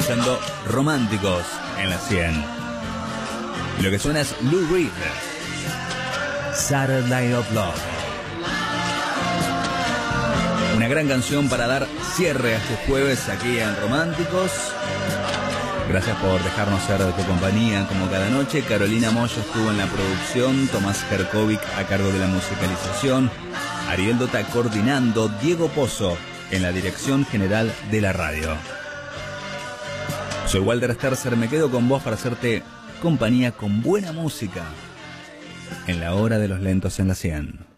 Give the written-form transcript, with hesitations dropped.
escuchando Románticos en la 100. Y lo que suena es Lou Reed, Saturday Night of Love. Una gran canción para dar cierre a este jueves aquí en Románticos. Gracias por dejarnos ser de tu compañía como cada noche. Carolina Moyo estuvo en la producción, Tomás Jerkovic a cargo de la musicalización, Ariel Dota coordinando, Diego Pozo en la dirección general de la radio. Soy Walter Sterzer, me quedo con vos para hacerte compañía con buena música en la hora de los lentos en la 100.